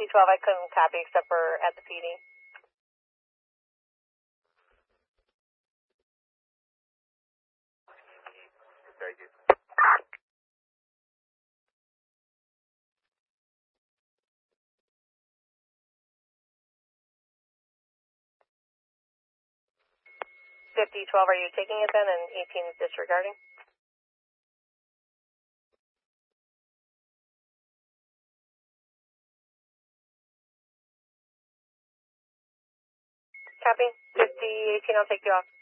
5012, I couldn't copy except for at the PD. Thank you. $5012, are you taking it then, and 18 is disregarding? Copy. 5018, I'll take you off.